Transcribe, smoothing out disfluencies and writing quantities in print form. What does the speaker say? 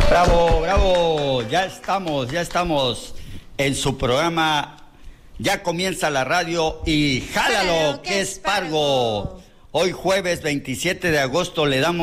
Bravo, bravo, ya estamos en su programa. Ya comienza la radio y jálalo, que es Pargo. Hoy jueves 27 de agosto le damos